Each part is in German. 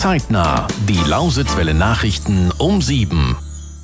Zeitnah. Die Lausitzwelle Nachrichten um 7.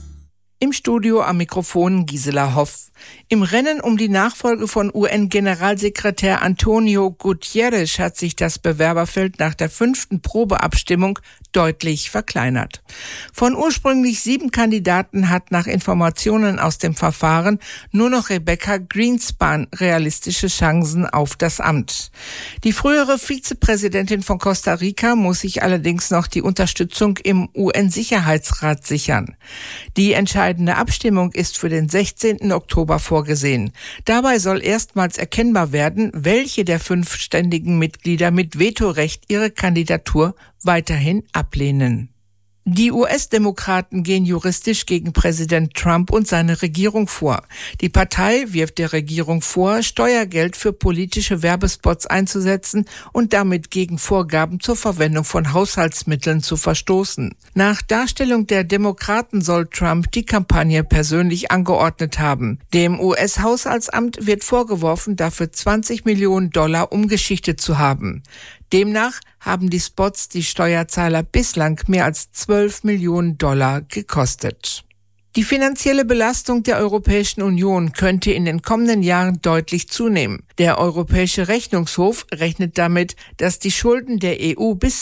Im Studio am Mikrofon Gisela Hoff. Im Rennen um die Nachfolge von UN-Generalsekretär Antonio Guterres hat sich das Bewerberfeld nach der 5. Probeabstimmung deutlich verkleinert. Von ursprünglich 7 Kandidaten hat nach Informationen aus dem Verfahren nur noch Rebecca Greenspan realistische Chancen auf das Amt. Die frühere Vizepräsidentin von Costa Rica muss sich allerdings noch die Unterstützung im UN-Sicherheitsrat sichern. Die entscheidende Abstimmung ist für den 16. Oktober vorgesehen. Dabei soll erstmals erkennbar werden, welche der 5 ständigen Mitglieder mit Vetorecht ihre Kandidatur weiterhin ablehnen. Die US-Demokraten gehen juristisch gegen Präsident Trump und seine Regierung vor. Die Partei wirft der Regierung vor, Steuergeld für politische Werbespots einzusetzen und damit gegen Vorgaben zur Verwendung von Haushaltsmitteln zu verstoßen. Nach Darstellung der Demokraten soll Trump die Kampagne persönlich angeordnet haben. Dem US-Haushaltsamt wird vorgeworfen, dafür $20 Millionen umgeschichtet zu haben. Demnach haben die Spots die Steuerzahler bislang mehr als $12 Millionen gekostet. Die finanzielle Belastung der Europäischen Union könnte in den kommenden Jahren deutlich zunehmen. Der Europäische Rechnungshof rechnet damit, dass die Schulden der EU bis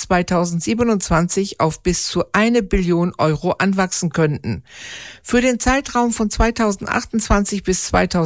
2027 auf bis zu €1 Billion anwachsen könnten. Für den Zeitraum von 2028 bis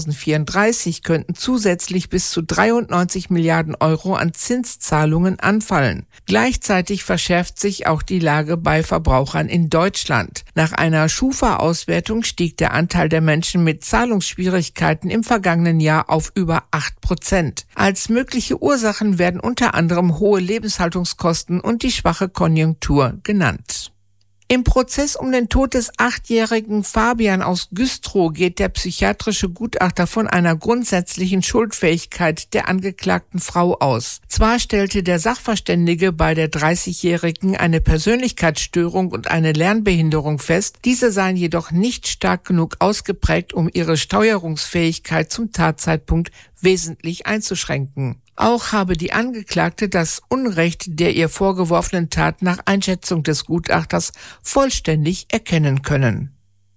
2034 könnten zusätzlich bis zu €93 Milliarden an Zinszahlungen anfallen. Gleichzeitig verschärft sich auch die Lage bei Verbrauchern in Deutschland. Nach einer Schufa-Auswertung stieg der Anteil der Menschen mit Zahlungsschwierigkeiten im vergangenen Jahr auf über 8%. Als mögliche Ursachen werden unter anderem hohe Lebenshaltungskosten und die schwache Konjunktur genannt. Im Prozess um den Tod des 8-jährigen Fabian aus Güstrow geht der psychiatrische Gutachter von einer grundsätzlichen Schuldfähigkeit der angeklagten Frau aus. Zwar stellte der Sachverständige bei der 30-Jährigen eine Persönlichkeitsstörung und eine Lernbehinderung fest, diese seien jedoch nicht stark genug ausgeprägt, um ihre Steuerungsfähigkeit zum Tatzeitpunkt wesentlich einzuschränken. Auch habe die Angeklagte das Unrecht der ihr vorgeworfenen Tat nach Einschätzung des Gutachters vollständig erkennen können.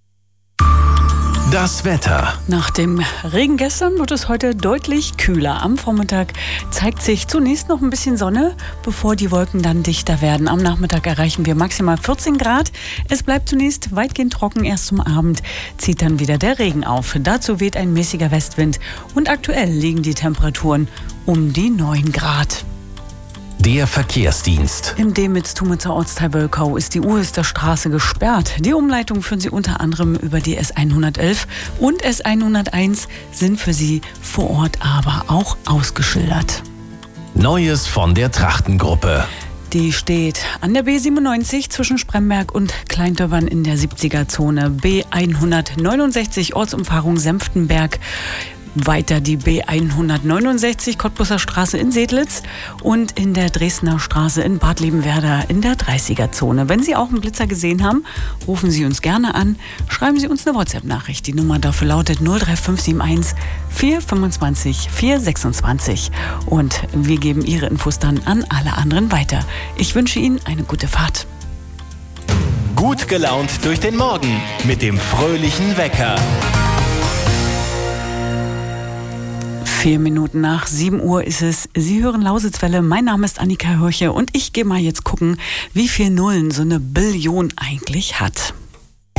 Das Wetter. Nach dem Regen gestern wird es heute deutlich kühler. Am Vormittag zeigt sich zunächst noch ein bisschen Sonne, bevor die Wolken dann dichter werden. Am Nachmittag erreichen wir maximal 14 Grad. Es bleibt zunächst weitgehend trocken. Erst zum Abend zieht dann wieder der Regen auf. Dazu weht ein mäßiger Westwind. Und aktuell liegen die Temperaturen um die 9 Grad. Der Verkehrsdienst. Im Dehmitz-Tumitzer Ortsteil Wölkau ist die Uhelster Straße gesperrt. Die Umleitung führen Sie unter anderem über die S111 und S101 sind für Sie vor Ort aber auch ausgeschildert. Neues von der Trachtengruppe. Die steht an der B97 zwischen Spremberg und Kleindöbern in der 70er-Zone. B169 Ortsumfahrung Senftenberg. Weiter die B169 Cottbusser Straße in Sedlitz und in der Dresdner Straße in Bad Liebenwerda in der 30er-Zone. Wenn Sie auch einen Blitzer gesehen haben, rufen Sie uns gerne an, schreiben Sie uns eine WhatsApp-Nachricht. Die Nummer dafür lautet 03571 425 426 und wir geben Ihre Infos dann an alle anderen weiter. Ich wünsche Ihnen eine gute Fahrt. Gut gelaunt durch den Morgen mit dem fröhlichen Wecker. 4 Minuten nach 7 Uhr ist es. Sie hören Lausitzwelle. Mein Name ist Annika Hörche und ich gehe mal jetzt gucken, wie viel Nullen so eine Billion eigentlich hat.